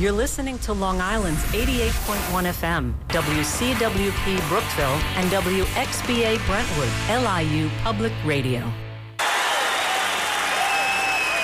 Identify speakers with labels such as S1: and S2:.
S1: You're listening to Long Island's 88.1 FM, WCWP Brookville, and WXBA Brentwood, LIU Public Radio.